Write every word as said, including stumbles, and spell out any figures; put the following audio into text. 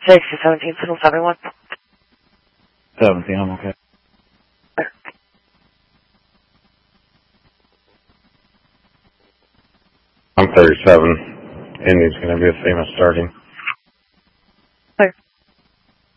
Sixty seventeen signal seven one. Seventeen, I'm okay. I'm thirty-seven. Indy's going to be a famous starting.